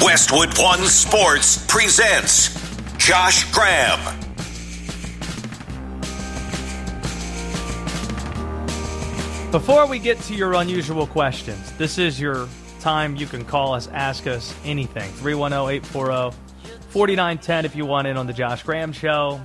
Westwood One Sports presents Josh Graham. Before we get to your unusual questions, this is your time you can call us, ask us anything. 310-840-4910 if you want in on the Josh Graham Show.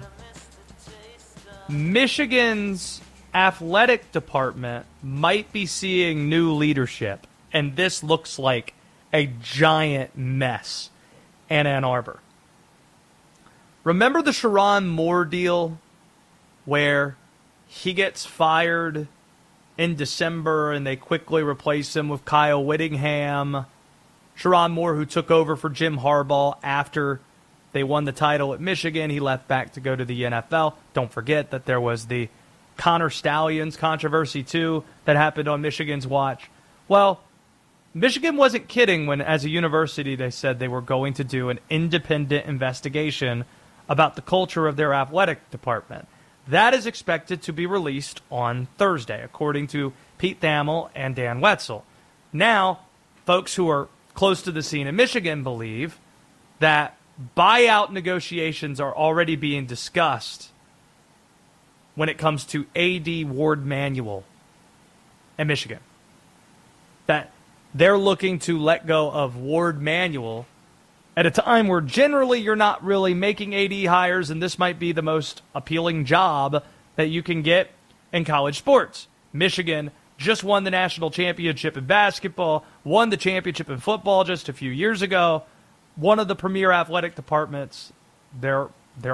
Michigan's athletic department might be seeing new leadership, and this looks like a giant mess in Ann Arbor. Remember the Sherrone Moore deal where he gets fired in December and they quickly replace him with Kyle Whittingham? Sherrone Moore, who took over for Jim Harbaugh after they won the title at Michigan, he left back to go to the NFL. Don't forget that there was the Connor Stalions controversy, too, that happened on Michigan's watch. Well, Michigan wasn't kidding when, as a university, they said they were going to do an independent investigation about the culture of their athletic department. That is expected to be released on Thursday, according to Pete Thamel and Dan Wetzel. Now, folks who are close to the scene in Michigan believe that buyout negotiations are already being discussed when it comes to A.D. Ward Manuel in Michigan. That they're looking to let go of Ward Manuel at a time where generally you're not really making AD hires, and this might be the most appealing job that you can get in college sports. Michigan just won the national championship in basketball, won the championship in football just a few years ago. One of the premier athletic departments there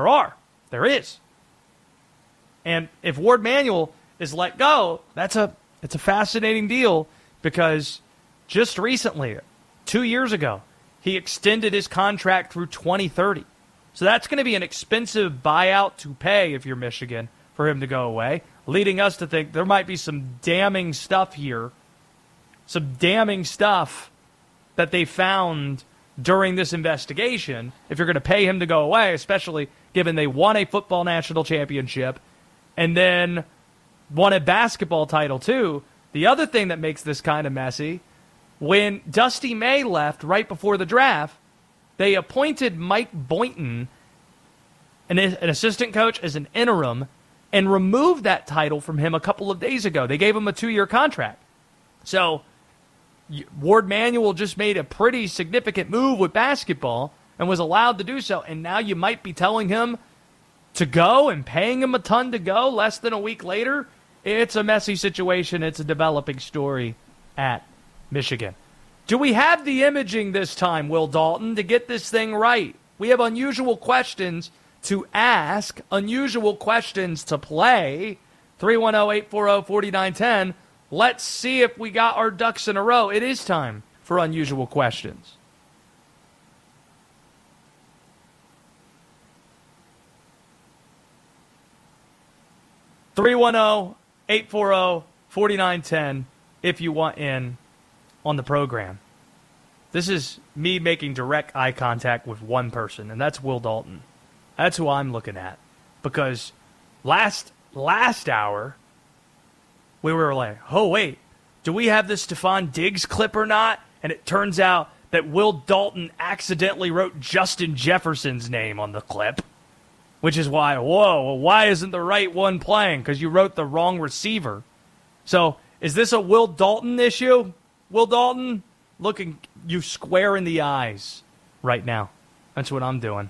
is. And if Ward Manuel is let go, it's a fascinating deal because just recently, 2 years ago, he extended his contract through 2030. So that's going to be an expensive buyout to pay if you're Michigan for him to go away, leading us to think there might be some damning stuff here, some damning stuff that they found during this investigation if you're going to pay him to go away, especially given they won a football national championship and then won a basketball title too. The other thing that makes this kind of messy, when Dusty May left right before the draft, they appointed Mike Boynton, an assistant coach, as an interim, and removed that title from him a couple of days ago. They gave him a 2-year contract. So Ward Manuel just made a pretty significant move with basketball and was allowed to do so, and now you might be telling him to go and paying him a ton to go less than a week later. It's a messy situation. It's a developing story at Michigan. Do we have the imaging this time, Will Dalton, to get this thing right? We have unusual questions to ask, unusual questions to play. 310-840-4910. Let's see if we got our ducks in a row. It is time for unusual questions. (310-840-4910) if you want in on the program. This is me making direct eye contact with one person, and that's Will Dalton. That's who I'm looking at. Because last hour, we were like, oh, wait, do we have the Stephon Diggs clip or not? And it turns out that Will Dalton accidentally wrote Justin Jefferson's name on the clip, which is why, why isn't the right one playing? Because you wrote the wrong receiver. So is this a Will Dalton issue? Will Dalton, looking you square in the eyes right now. That's what I'm doing.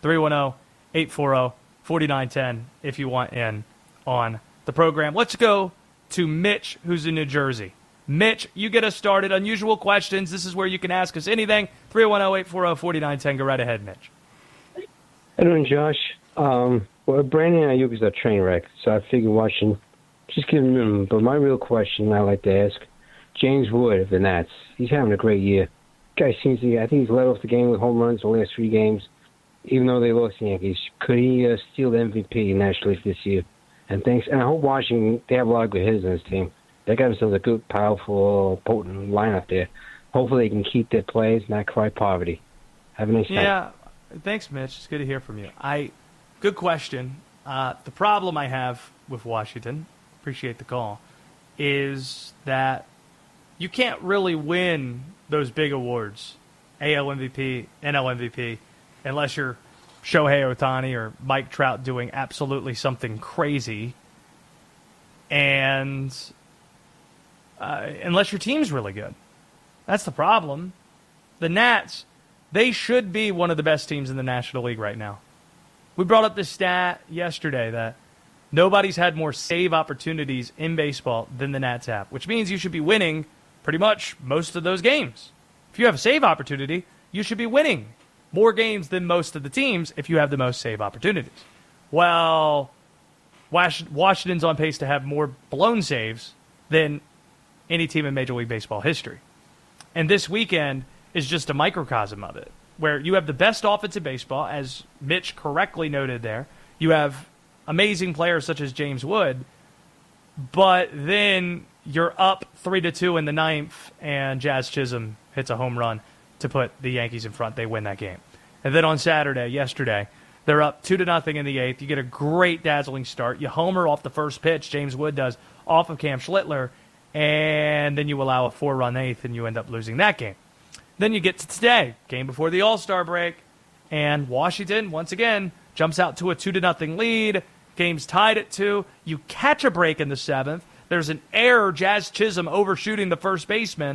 310-840-4910 if you want in on the program. Let's go to Mitch, who's in New Jersey. Mitch, you get us started. Unusual questions. This is where you can ask us anything. 310-840-4910. Go right ahead, Mitch. How you doing, Josh? Well, Brandon Ayuk is a train wreck, so I figured watching, just giving him. But my real question I like to ask, James Wood of the Nats. He's having a great year. Guy seems to, I think he's led off the game with home runs the last 3 games, even though they lost the Yankees. Could he steal the MVP nationally this year? And thanks. And I hope Washington, they have a lot of good hitters on this team. They got themselves a good, powerful, potent lineup there. Hopefully they can keep their players, not cry poverty. Have a nice night. Yeah, thanks, Mitch. It's good to hear from you. Good question. The problem I have with Washington, appreciate the call, is that you can't really win those big awards AL MVP, NL MVP, unless you're Shohei Ohtani or Mike Trout doing absolutely something crazy, and unless your team's really good. That's the problem. The Nats, they should be one of the best teams in the National League right now. We brought up this stat yesterday that nobody's had more save opportunities in baseball than the Nats have, which means you should be winning pretty much most of those games. If you have a save opportunity, you should be winning more games than most of the teams if you have the most save opportunities. Well, Washington's on pace to have more blown saves than any team in Major League Baseball history. And this weekend is just a microcosm of it, where you have the best offense in baseball, as Mitch correctly noted there. You have amazing players such as James Wood, but then you're up 3-2 in the ninth, and Jazz Chisholm hits a home run to put the Yankees in front. They win that game. And then on yesterday, they're up 2-0 in the eighth. You get a great dazzling start. You homer off the first pitch, James Wood does, off of Cam Schlittler, and then you allow a 4-run eighth, and you end up losing that game. Then you get to today, game before the All-Star break, and Washington, once again, jumps out to a 2-0 lead. Game's tied at 2. You catch a break in the seventh. There's an error, Jazz Chisholm overshooting the first baseman,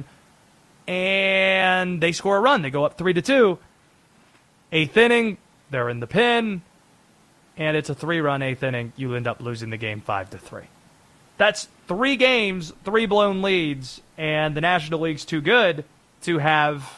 and they score a run. They go up 3-2. Eighth inning, they're in the pen, and it's a 3-run eighth inning. You end up losing the game 5-3. That's 3 games, 3 blown leads, and the National League's too good to have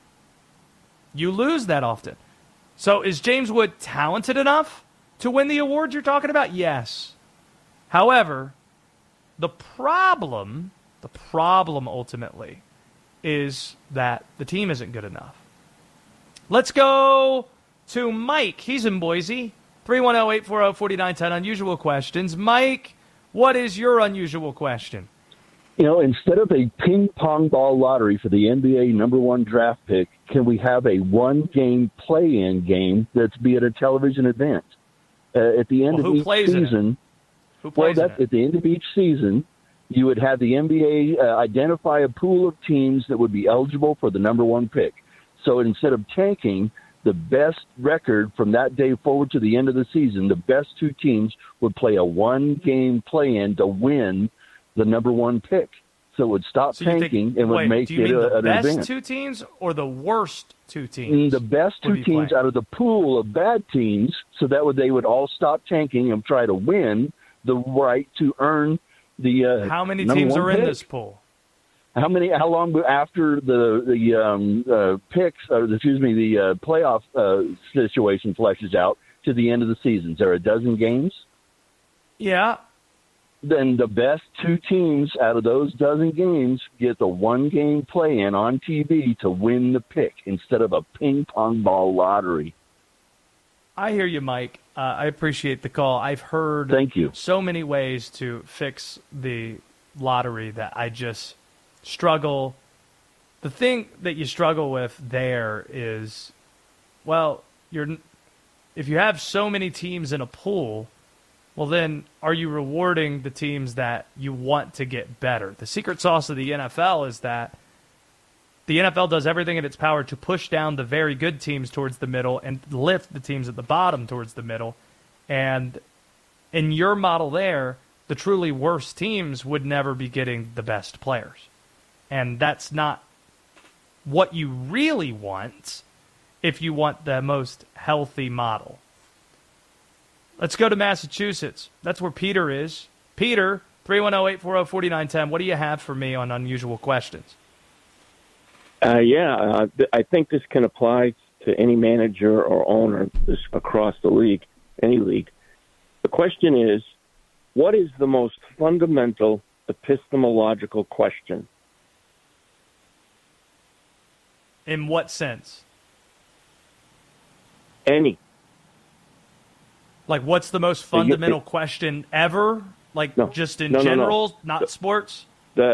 you lose that often. So is James Wood talented enough to win the award you're talking about? Yes. However, the problem ultimately is that the team isn't good enough. Let's go to Mike. He's in Boise. 310-840-4910. Unusual questions. Mike, what is your unusual question? You know, instead of a ping pong ball lottery for the NBA number 1 draft pick, can we have a 1-game play-in game that's be at a television event? At the end of each season, at the end of each season, you would have the NBA identify a pool of teams that would be eligible for the number 1 pick. So instead of tanking, the best record from that day forward to the end of the season, the best 2 teams would play a 1-game play-in to win the number 1 pick. So it would stop tanking and would make it an event. The best 2 teams or the worst 2 teams? The best 2 teams out of the pool of bad teams, so that way they would all stop tanking and try to win the right to earn the How many teams are in this pool? How long after the picks, the playoff situation fleshes out to the end of the season? Is there a dozen games? Yeah. Then the best 2 teams out of those dozen games get the 1-game play-in on TV to win the pick instead of a ping pong ball lottery. I hear you, Mike. I appreciate the call. I've heard Thank you. So many ways to fix the lottery that I just struggle. The thing that you struggle with there is, well, if you have so many teams in a pool, well, then are you rewarding the teams that you want to get better? The secret sauce of the NFL is that the NFL does everything in its power to push down the very good teams towards the middle and lift the teams at the bottom towards the middle. And in your model there, the truly worst teams would never be getting the best players. And that's not what you really want if you want the most healthy model. Let's go to Massachusetts. That's where Peter is. Peter, 310-840-4910. What do you have for me on unusual questions? I think this can apply to any manager or owner across the league, any league. The question is, what is the most fundamental epistemological question? In what sense? Any. Like, what's the most fundamental question ever? Like, just in general, not sports?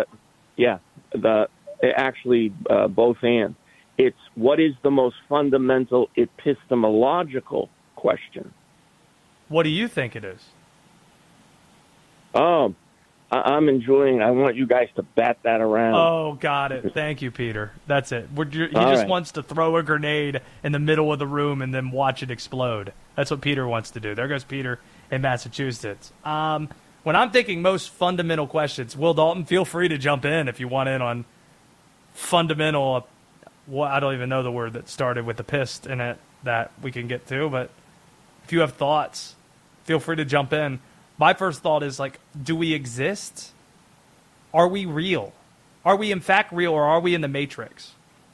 Actually, both and. It's what is the most fundamental epistemological question? What do you think it is? I'm enjoying. I want you guys to bat that around. Oh, got it. Thank you, Peter. That's it. He just right. wants to throw a grenade in the middle of the room and then watch it explode. That's what Peter wants to do. There goes Peter in Massachusetts. When I'm thinking most fundamental questions, Will Dalton, feel free to jump in if you want in on fundamental. Well, I don't even know the word that started with the pissed in it that we can get to, but if you have thoughts, feel free to jump in. My first thought is, like, do we exist? Are we real? Are we in fact real, or are we in the Matrix?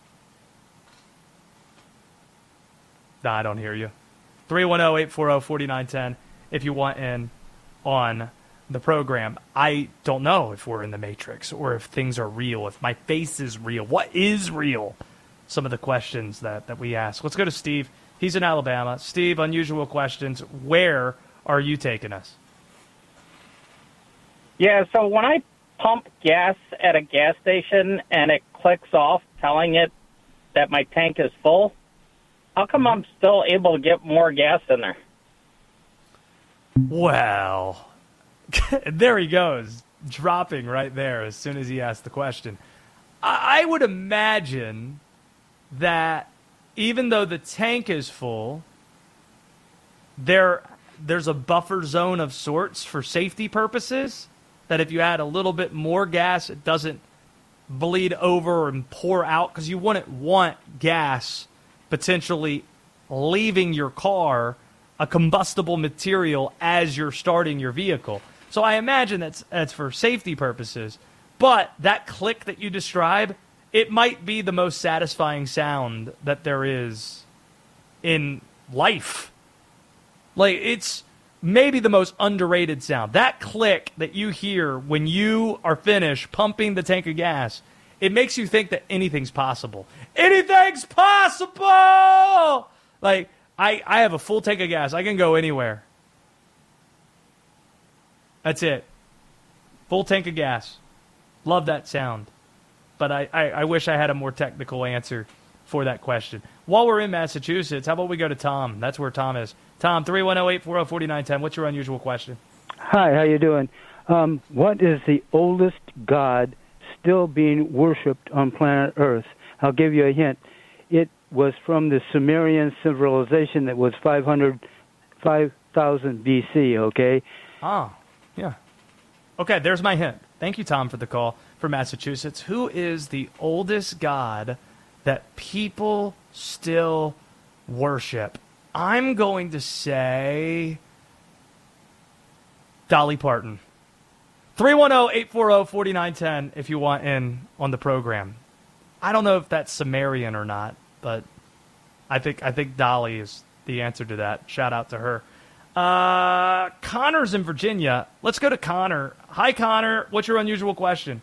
Nah, I don't hear you. 310-840-4910 if you want in on the program. I don't know if we're in the Matrix or if things are real, if my face is real. What is real? Some of the questions that we ask. Let's go to Steve. He's in Alabama. Steve, unusual questions. Where are you taking us? Yeah, so when I pump gas at a gas station and it clicks off telling it that my tank is full, how come I'm still able to get more gas in there? Well, there he goes, dropping right there as soon as he asked the question. I would imagine that even though the tank is full, there's a buffer zone of sorts for safety purposes, that if you add a little bit more gas, it doesn't bleed over and pour out, because you wouldn't want gas potentially leaving your car, a combustible material, as you're starting your vehicle. So I imagine that's for safety purposes. But that click that you describe, it might be the most satisfying sound that there is in life. Like, it's maybe the most underrated sound. That click that you hear when you are finished pumping the tank of gas, it makes you think that anything's possible. Anything's possible! Like, I have a full tank of gas. I can go anywhere. That's it. Full tank of gas. Love that sound. But I wish I had a more technical answer for that question. While we're in Massachusetts, how about we go to Tom? That's where Tom is. Tom, 310-840-4910. What's your unusual question? Hi, how you doing? What is the oldest god still being worshipped on planet Earth? I'll give you a hint. It was from the Sumerian civilization that was 5,000 BC, okay? Ah, yeah. Okay, there's my hint. Thank you, Tom, for the call from Massachusetts. Who is the oldest god that people still worship? I'm going to say Dolly Parton. 310-840-4910 if you want in on the program. I don't know if that's Sumerian or not, but I think Dolly is the answer to that. Shout out to her. Connor's in Virginia. Let's go to Connor. Hi, Connor. What's your unusual question?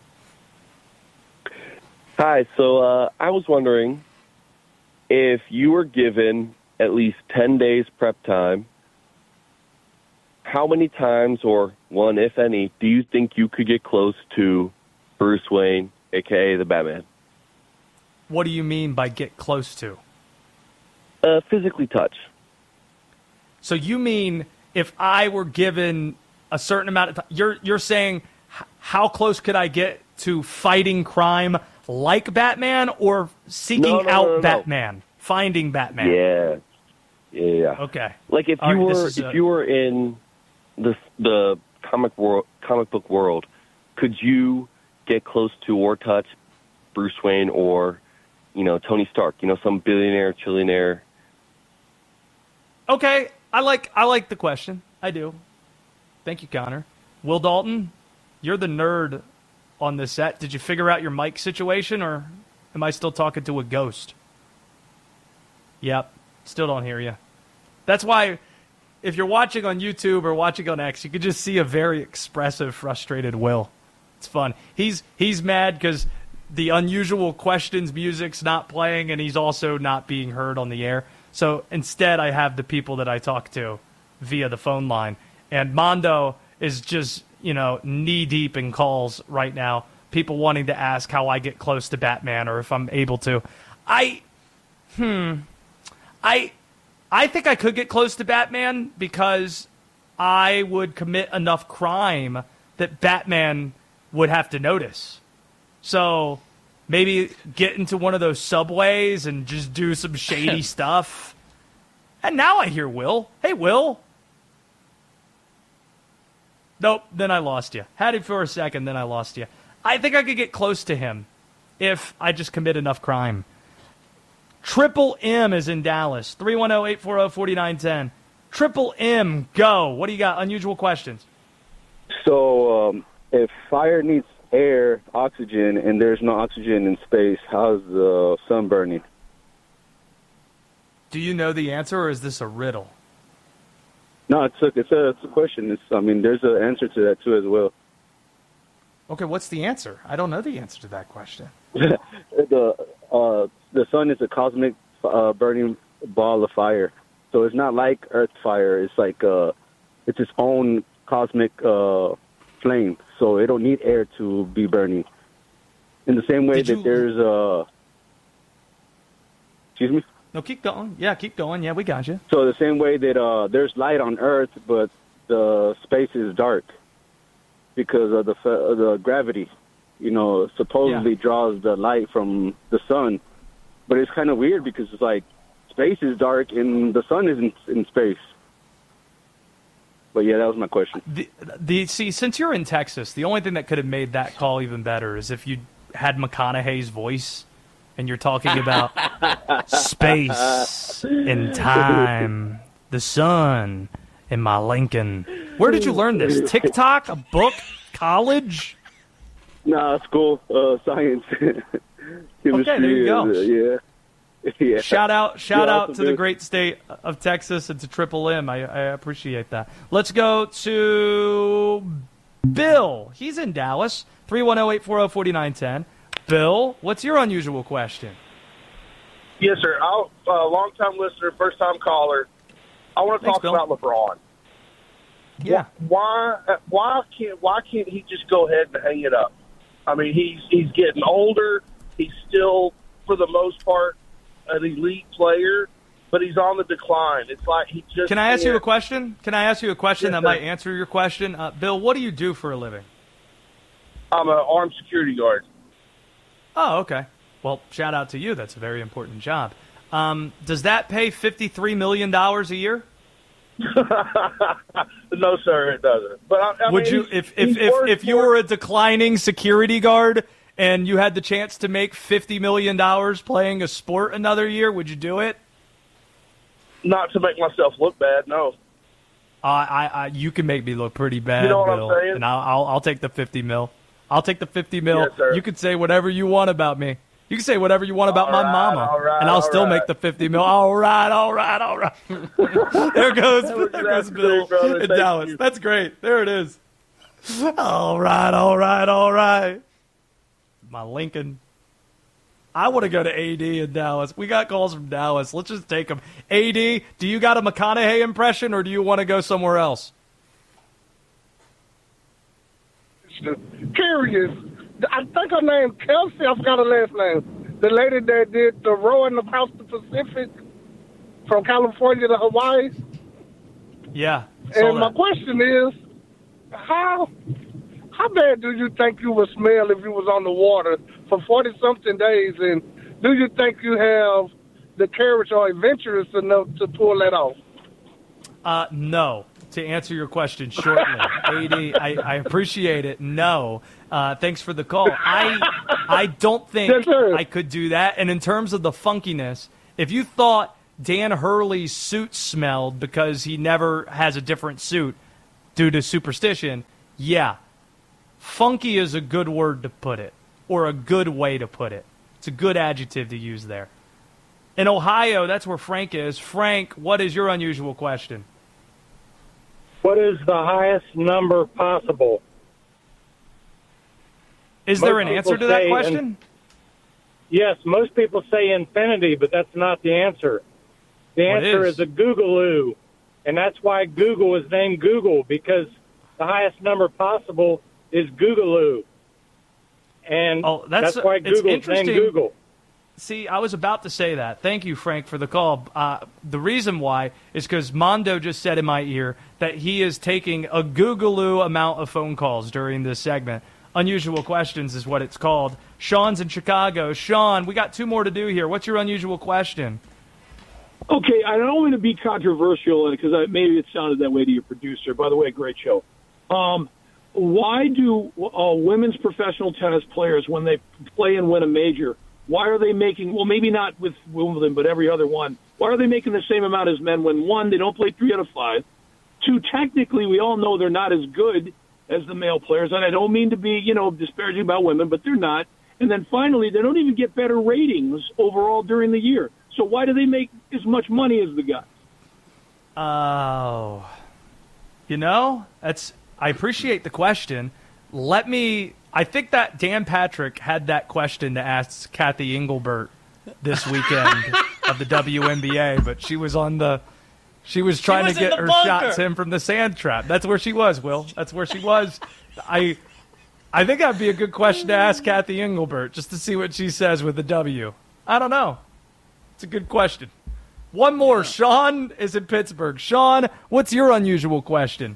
Hi. So I was wondering if you were given at least 10 days prep time, how many times, or one, if any, do you think you could get close to Bruce Wayne, a.k.a. the Batman? What do you mean by get close to? Physically touch. So you mean if I were given a certain amount of time, you're saying how close could I get to fighting crime like Batman, or seeking out Batman, finding Batman? Yeah. Okay. Like if you were in the comic book world, could you get close to or touch Bruce Wayne or Tony Stark? Some billionaire, trillionaire. Okay, I like the question. I do. Thank you, Connor. Will Dalton, you're the nerd on this set. Did you figure out your mic situation, or am I still talking to a ghost? Yep, still don't hear you. That's why, if you're watching on YouTube or watching on X, you could just see a very expressive, frustrated Will. It's fun. He's mad because the unusual questions music's not playing, and he's also not being heard on the air. So instead, I have the people that I talk to via the phone line. And Mondo is just, knee-deep in calls right now. People wanting to ask how I get close to Batman or if I'm able to. I think I could get close to Batman because I would commit enough crime that Batman would have to notice. So maybe get into one of those subways and just do some shady stuff. And now I hear Will. Hey, Will. Nope, then I lost you. Had him for a second, then I lost you. I think I could get close to him if I just commit enough crime. Triple M is in Dallas. 310-840-4910. Triple M, go. What do you got? Unusual questions. So if fire needs air, oxygen, and there's no oxygen in space, how's the sun burning? Do you know the answer, or is this a riddle? No, it's a question. There's an answer to that, too, as well. Okay, what's the answer? I don't know the answer to that question. The sun is a cosmic burning ball of fire. So it's not like Earth fire. It's like it's its own cosmic flame. So it don't need air to be burning. In the same way there's excuse me? No, keep going. Yeah, keep going. Yeah, we got you. So the same way that there's light on Earth, but the space is dark because of the gravity. Supposedly draws the light from the sun. But it's kind of weird because it's like space is dark and the sun isn't in space. But yeah, that was my question. See, since you're in Texas, the only thing that could have made that call even better is if you had McConaughey's voice and you're talking about space and time, the sun, and my Lincoln. Where did you learn this? TikTok? A book? College? Nah, school, science. Okay, there you go. Yeah. Shout out to the great state of Texas and to Triple M. I appreciate that. Let's go to Bill. He's in Dallas. 310-840-4910. Bill, what's your unusual question? Yes, sir. Long-time listener, first-time caller. I want to talk about LeBron. Yeah. Why can't he just go ahead and hang it up? I mean, he's getting older. He's still, for the most part, an elite player, but he's on the decline. It's like he just. Can I ask you a question? Yes, that might answer your question? Bill, what do you do for a living? I'm an armed security guard. Oh, okay. Well, shout out to you. That's a very important job. Does that pay $53 million a year? No, sir, it doesn't. But would you, if you were a declining security guard and you had the chance to make $50 million playing a sport another year, would you do it? Not to make myself look bad, no. You can make me look pretty bad, you know what Bill, I'm saying? and I'll take the $50 mil. I'll take the $50 mil. Yes, sir. You can say whatever you want about me. You can say whatever you want about my mama, and I'll still make the $50 mil. All right. There goes Bill in Dallas. You. That's great. There it is. All right. My Lincoln. I want to go to AD in Dallas. We got calls from Dallas. Let's just take them. AD, do you got a McConaughey impression, or do you want to go somewhere else? Curious. I think her name Kelsey. I forgot her last name. The lady that did the rowing across the Pacific from California to Hawaii. Yeah. And my question is, how bad do you think you would smell if you was on the water for 40-something days? And do you think you have the courage or adventurous enough to pull that off? No. To answer your question shortly, AD, I appreciate it. No. Thanks for the call. I don't think I could do that. And in terms of the funkiness, if you thought Dan Hurley's suit smelled because he never has a different suit due to superstition, yeah. Funky is a good word to put it, or a good way to put it. It's a good adjective to use there. In Ohio, that's where Frank is. Frank, what is your unusual question? What is the highest number possible? Is there an answer to that question? Yes, most people say infinity, but that's not the answer. The answer is a Googaloo, and that's why Google is named Google, because the highest number possible is Googaloo. And that's why Google is named Google. See, I was about to say that. Thank you, Frank, for the call. The reason why is because Mondo just said in my ear that he is taking a googaloo amount of phone calls during this segment. Unusual Questions is what it's called. Sean's in Chicago. Sean, we got 2 more to do here. What's your unusual question? Okay, I don't want to be controversial because maybe it sounded that way to your producer. By the way, great show. Why do women's professional tennis players, when they play and win a major, why are they making, well, maybe not with Wimbledon, but every other one, why are they making the same amount as men when, 1, they don't play 3 out of 5, 2, technically we all know they're not as good as the male players, and I don't mean to be, disparaging about women, but they're not. And then finally, they don't even get better ratings overall during the year. So why do they make as much money as the guys? Oh, I appreciate the question. I think that Dan Patrick had that question to ask Kathy Engelbert this weekend of the WNBA, but she was trying to get her shots in from the sand trap. That's where she was, Will. That's where she was. I think that'd be a good question to ask Kathy Engelbert, just to see what she says with the W. I don't know. It's a good question. One more. Yeah. Sean is in Pittsburgh. Sean, what's your unusual question?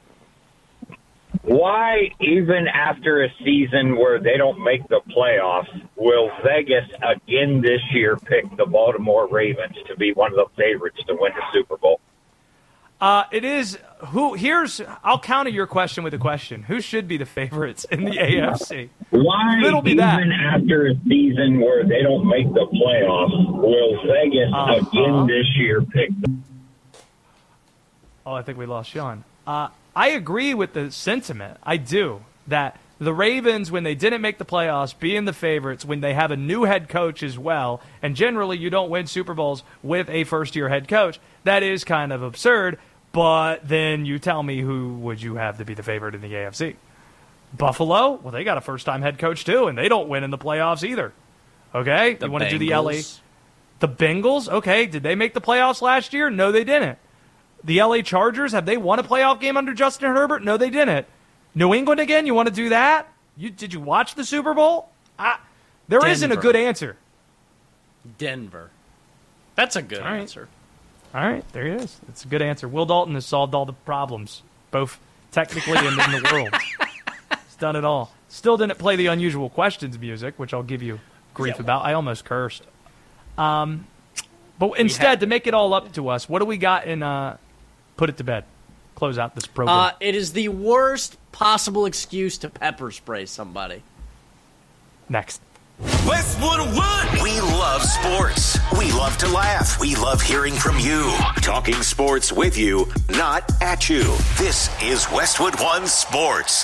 Why, even after a season where they don't make the playoffs, will Vegas again this year pick the Baltimore Ravens to be one of the favorites to win the Super Bowl? It is I'll counter your question with a question. Who should be the favorites in the AFC? Why, even after a season where they don't make the playoffs, will Vegas again this year pick them? Oh, I think we lost Sean. I agree with the sentiment. I do. That the Ravens, when they didn't make the playoffs, being the favorites, when they have a new head coach as well, and generally you don't win Super Bowls with a first-year head coach, that is kind of absurd. But then you tell me, who would you have to be the favorite in the AFC? Buffalo? Well, they got a first-time head coach too, and they don't win in the playoffs either. Okay? You want to do the LA? The Bengals? Okay. Did they make the playoffs last year? No, they didn't. The LA Chargers, have they won a playoff game under Justin Herbert? No, they didn't. New England again? You want to do that? Did you watch the Super Bowl? There isn't a good answer. Denver. That's a good answer. All right, there it is. It's a good answer. Will Dalton has solved all the problems, both technically and in the world. He's done it all. Still didn't play the unusual questions music, which I'll give you grief about. I almost cursed. But instead, to make it all up to us, what do we got in Put It to Bed? Close out this program. It is the worst possible excuse to pepper spray somebody. Next. Westwood One. We love sports. We love to laugh. We love hearing from you. Talking sports with you, not at you. This is Westwood One Sports.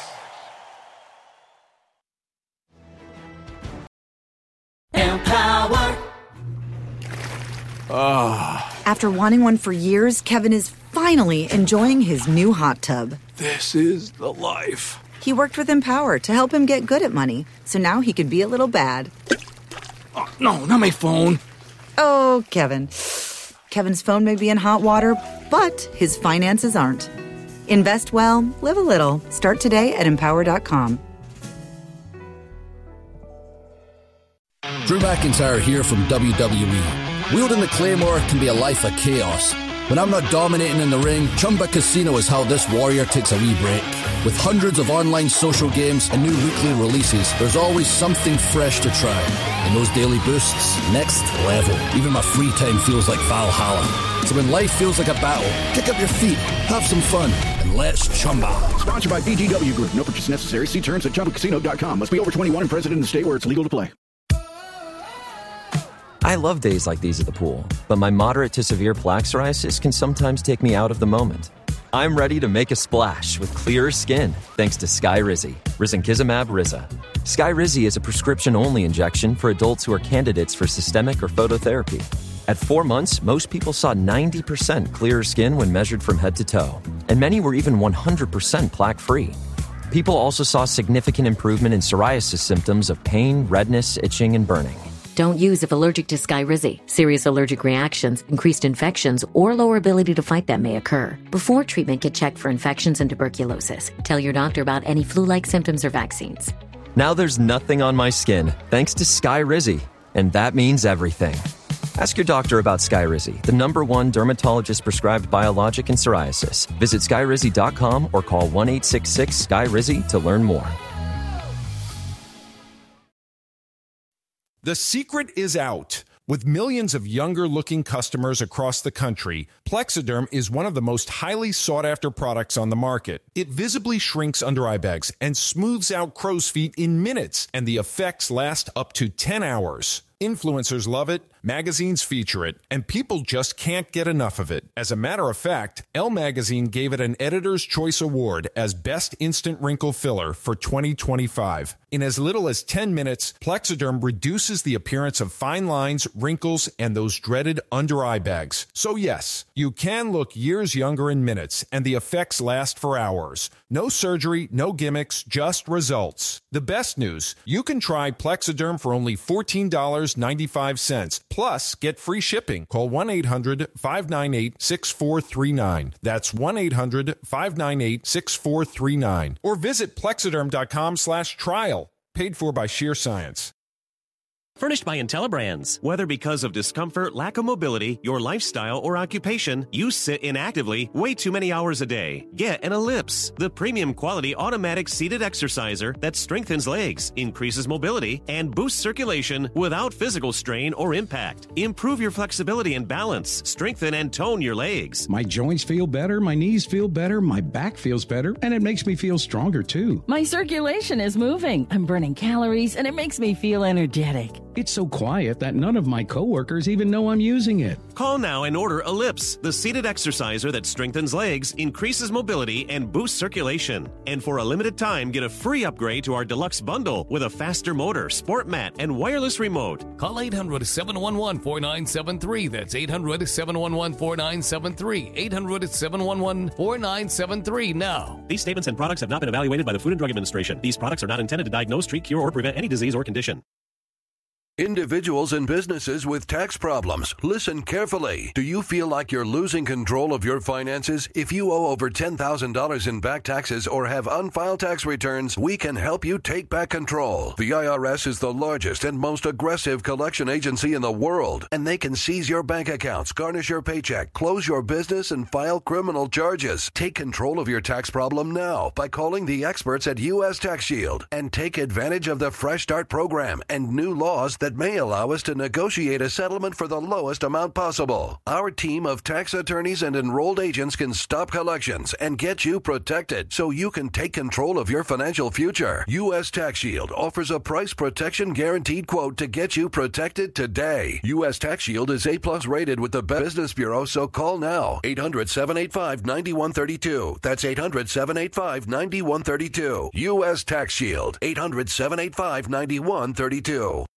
Empower. After wanting one for years, Kevin is finally enjoying his new hot tub. This is the life. He worked with Empower to help him get good at money, so now he can be a little bad. Oh, no, not my phone. Oh, Kevin. Kevin's phone may be in hot water, but his finances aren't. Invest well, live a little. Start today at Empower.com. Drew McIntyre here from WWE. Wielding the Claymore can be a life of chaos. When I'm not dominating in the ring, Chumba Casino is how this warrior takes a wee break. With hundreds of online social games and new weekly releases, there's always something fresh to try. And those daily boosts, next level. Even my free time feels like Valhalla. So when life feels like a battle, kick up your feet, have some fun, and let's Chumba. Sponsored by VGW Group. No purchase necessary. See terms at ChumbaCasino.com. Must be over 21 and present in the state where it's legal to play. I love days like these at the pool, but my moderate to severe plaque psoriasis can sometimes take me out of the moment. I'm ready to make a splash with clearer skin thanks to Skyrizi, Risankizumab Riza. Skyrizi is a prescription-only injection for adults who are candidates for systemic or phototherapy. At 4 months, most people saw 90% clearer skin when measured from head to toe, and many were even 100% plaque-free. People also saw significant improvement in psoriasis symptoms of pain, redness, itching, and burning. Don't use if allergic to Skyrizi. Serious allergic reactions, increased infections, or lower ability to fight them may occur. Before treatment, get checked for infections and tuberculosis. Tell your doctor about any flu-like symptoms or vaccines. Now there's nothing on my skin, thanks to Skyrizi. And that means everything. Ask your doctor about Skyrizi, the #1 dermatologist-prescribed biologic in psoriasis. Visit Skyrizi.com or call 1-866-SKY-RIZZI to learn more. The secret is out. With millions of younger-looking customers across the country, Plexiderm is one of the most highly sought-after products on the market. It visibly shrinks under-eye bags and smooths out crow's feet in minutes, and the effects last up to 10 hours. Influencers love it, magazines feature it, and people just can't get enough of it. As a matter of fact, Elle Magazine gave it an Editor's Choice Award as Best Instant Wrinkle Filler for 2025. In as little as 10 minutes, Plexiderm reduces the appearance of fine lines, wrinkles, and those dreaded under-eye bags. So yes, you can look years younger in minutes, and the effects last for hours. No surgery, no gimmicks, just results. The best news, you can try Plexiderm for only $14.95. Plus, get free shipping. Call 1-800-598-6439. That's 1-800-598-6439. Or visit Plexiderm.com/trial. Paid for by Sheer Science. Furnished by IntelliBrands. Whether because of discomfort, lack of mobility, your lifestyle, or occupation, you sit inactively way too many hours a day. Get an Ellipse, the premium quality automatic seated exerciser that strengthens legs, increases mobility, and boosts circulation without physical strain or impact. Improve your flexibility and balance, strengthen and tone your legs. My joints feel better, my knees feel better, my back feels better, and it makes me feel stronger too. My circulation is moving. I'm burning calories, and it makes me feel energetic. It's so quiet that none of my coworkers even know I'm using it. Call now and order Ellipse, the seated exerciser that strengthens legs, increases mobility, and boosts circulation. And for a limited time, get a free upgrade to our deluxe bundle with a faster motor, sport mat, and wireless remote. Call 800-711-4973. That's 800-711-4973. 800-711-4973 now. These statements and products have not been evaluated by the Food and Drug Administration. These products are not intended to diagnose, treat, cure, or prevent any disease or condition. Individuals and businesses with tax problems, listen carefully. Do you feel like you're losing control of your finances? If you owe over $10,000 in back taxes or have unfiled tax returns, we can help you take back control. The IRS is the largest and most aggressive collection agency in the world, and they can seize your bank accounts, garnish your paycheck, close your business, and file criminal charges. Take control of your tax problem now by calling the experts at U.S. Tax Shield and take advantage of the Fresh Start program and new laws that may allow us to negotiate a settlement for the lowest amount possible. Our team of tax attorneys and enrolled agents can stop collections and get you protected so you can take control of your financial future. U.S. Tax Shield offers a price protection guaranteed quote to get you protected today. U.S. Tax Shield is A+ rated with the Business Bureau, so call now. 800-785-9132. That's 800-785-9132. U.S. Tax Shield. 800-785-9132.